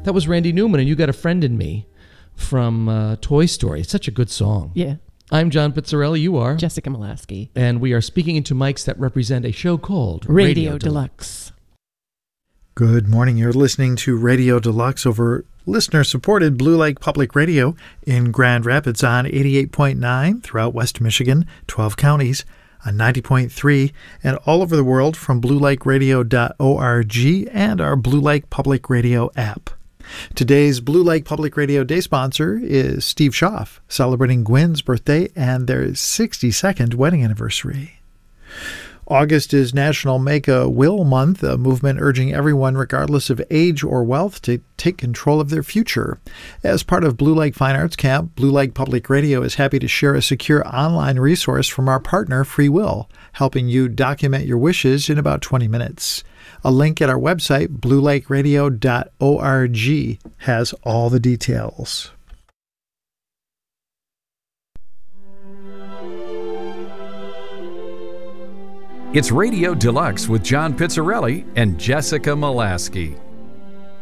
That was Randy Newman, and You Got a Friend in Me from Toy Story. It's such a good song. Yeah. I'm John Pizzarelli. You are? Jessica Molaski. And we are speaking into mics that represent a show called Radio Deluxe. Good morning. You're listening to Radio Deluxe over listener-supported Blue Lake Public Radio in Grand Rapids on 88.9 throughout West Michigan, 12 counties, on 90.3, and all over the world from bluelakeradio.org and our Blue Lake Public Radio app. Today's Blue Lake Public Radio Day sponsor is Steve Schaff, celebrating Gwen's birthday and their 62nd wedding anniversary. August is National Make a Will Month, a movement urging everyone, regardless of age or wealth, to take control of their future. As part of Blue Lake Fine Arts Camp, Blue Lake Public Radio is happy to share a secure online resource from our partner, Free Will, helping you document your wishes in about 20 minutes. A link at our website, bluelakeradio.org, has all the details. It's Radio Deluxe with John Pizzarelli and Jessica Molaski.